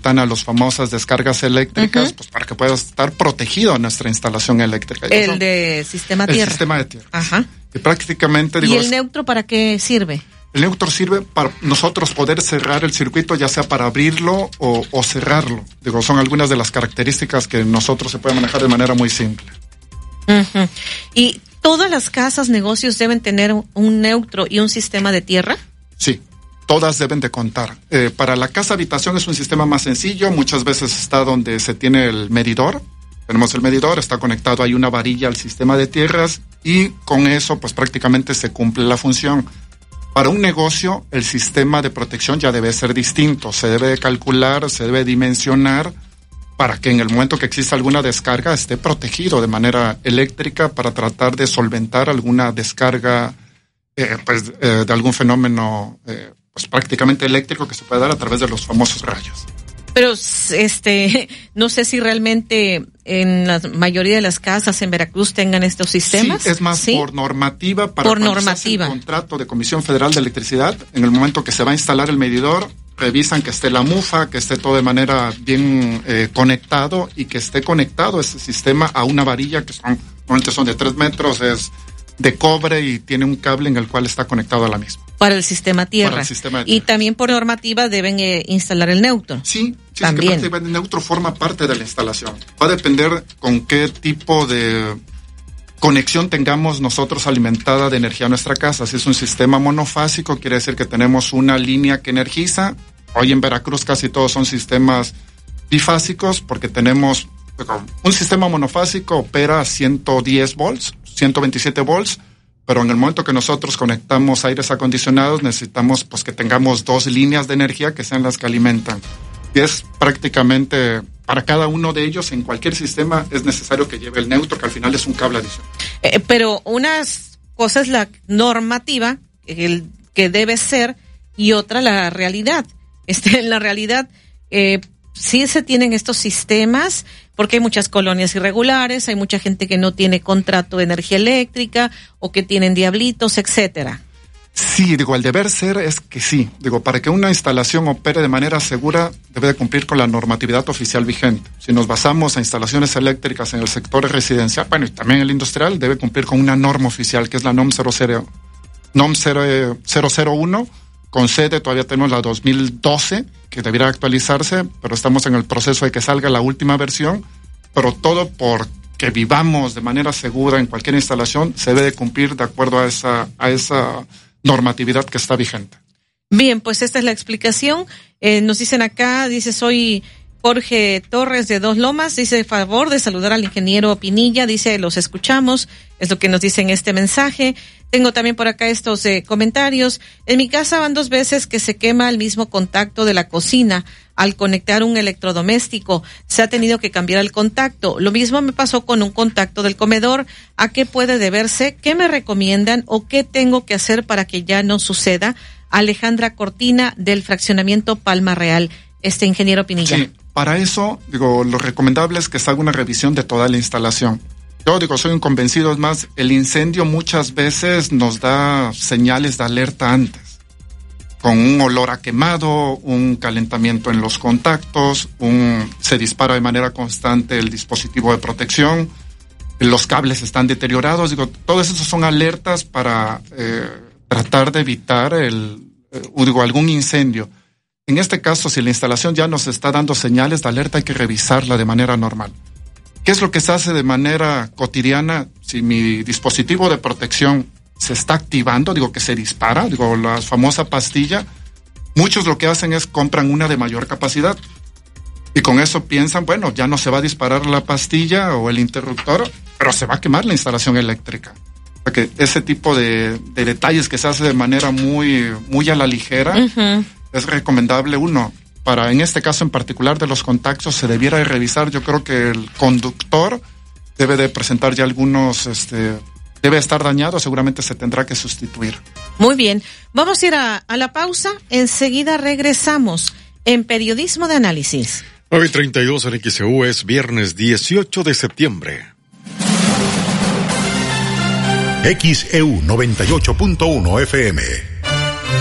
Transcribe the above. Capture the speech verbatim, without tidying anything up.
metropolitana, las famosas descargas eléctricas, uh-huh. pues para que pueda estar protegido nuestra instalación eléctrica. El Eso, de sistema tierra. El sistema de tierra. Ajá. Y prácticamente, digo, ¿Y el neutro para qué sirve? El neutro sirve para nosotros poder cerrar el circuito, ya sea para abrirlo o, o cerrarlo. Digo, son algunas de las características que nosotros se puede manejar de manera muy simple. Uh-huh. ¿Y todas las casas, negocios deben tener un neutro y un sistema de tierra? Sí. Todas deben de contar. Eh, para la casa habitación es un sistema más sencillo, muchas veces está donde se tiene el medidor. Tenemos el medidor, está conectado, hay una varilla al sistema de tierras y con eso pues prácticamente se cumple la función. Para un negocio el sistema de protección ya debe ser distinto, se debe de calcular, se debe dimensionar para que en el momento que exista alguna descarga esté protegido de manera eléctrica para tratar de solventar alguna descarga eh, pues, eh, de algún fenómeno eh, pues prácticamente eléctrico que se puede dar a través de los famosos rayos. Pero este, no sé si realmente en la mayoría de las casas en Veracruz tengan estos sistemas. Sí, es más ¿Sí? por normativa para por cuando normativa. Se hace el contrato de Comisión Federal de Electricidad, en el momento que se va a instalar el medidor, revisan que esté la mufa, que esté todo de manera bien eh, conectado y que esté conectado ese sistema a una varilla que son, normalmente son de tres metros, es de cobre y tiene un cable en el cual está conectado a la misma. Para el sistema tierra. Para el sistema de tierra. Y también por normativa deben eh, instalar el neutro. Sí, sí, también. Es que el neutro forma parte de la instalación. Va a depender con qué tipo de conexión tengamos nosotros alimentada de energía a nuestra casa. Si es un sistema monofásico, quiere decir que tenemos una línea que energiza. Hoy en Veracruz casi todos son sistemas bifásicos porque tenemos un sistema monofásico opera a ciento diez volts, ciento veintisiete volts, pero en el momento que nosotros conectamos aires acondicionados necesitamos pues que tengamos dos líneas de energía que sean las que alimentan. Y es prácticamente para cada uno de ellos en cualquier sistema es necesario que lleve el neutro, que al final es un cable adicional. Eh, pero una cosa es la normativa, el que debe ser, y otra la realidad. Este, en la realidad, eh, sí se tienen estos sistemas, porque hay muchas colonias irregulares, hay mucha gente que no tiene contrato de energía eléctrica o que tienen diablitos, etcétera. Sí, digo, el deber ser es que sí. Digo, para que una instalación opere de manera segura, debe de cumplir con la normatividad oficial vigente. Si nos basamos a instalaciones eléctricas en el sector residencial, bueno, y también el industrial, debe cumplir con una norma oficial, que es la NOM cero cero, NOM cero cero uno, con sede todavía tenemos la dos mil doce, que debiera actualizarse, pero estamos en el proceso de que salga la última versión, pero todo por que vivamos de manera segura en cualquier instalación, se debe de cumplir de acuerdo a esa, a esa normatividad que está vigente. Bien, pues esta es la explicación. Eh, nos dicen acá, dice, soy Jorge Torres de Dos Lomas, dice, favor de saludar al ingeniero Pinilla, dice, los escuchamos, es lo que nos dice en este mensaje. Tengo también por acá estos eh, comentarios. En mi casa van dos veces que se quema el mismo contacto de la cocina al conectar un electrodoméstico. Se ha tenido que cambiar el contacto. Lo mismo me pasó con un contacto del comedor. ¿A qué puede deberse? ¿Qué me recomiendan o qué tengo que hacer para que ya no suceda? Alejandra Cortina del fraccionamiento Palma Real. Este ingeniero Pinilla. Sí, para eso, digo, lo recomendable es que se haga una revisión de toda la instalación. Yo digo, soy un convencido, es más, el incendio muchas veces nos da señales de alerta antes, con un olor a quemado, un calentamiento en los contactos, un se dispara de manera constante el dispositivo de protección, los cables están deteriorados, digo, todas esas son alertas para eh, tratar de evitar el, eh, digo, algún incendio. En este caso, si la instalación ya nos está dando señales de alerta, hay que revisarla de manera normal. ¿Qué es lo que se hace de manera cotidiana? Si mi dispositivo de protección se está activando, digo que se dispara, digo la famosa pastilla, muchos lo que hacen es compran una de mayor capacidad y con eso piensan, bueno, ya no se va a disparar la pastilla o el interruptor, pero se va a quemar la instalación eléctrica. Porque ese tipo de, de detalles que se hace de manera muy, muy a la ligera, uh-huh. es recomendable uno. Para, en este caso en particular de los contactos, se debiera de revisar. Yo creo que el conductor debe de presentar ya algunos, este, debe estar dañado, seguramente se tendrá que sustituir. Muy bien, vamos a ir a, a la pausa, enseguida regresamos en Periodismo de Análisis. nueve treinta y dos en X E U, es viernes dieciocho de septiembre. X E U noventa y ocho punto uno F M.